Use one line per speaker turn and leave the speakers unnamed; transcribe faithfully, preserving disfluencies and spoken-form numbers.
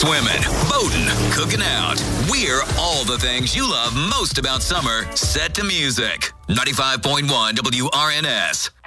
Swimming, boating, cooking out. We're all the things you love most about summer, set to music. ninety-five point one W R N S.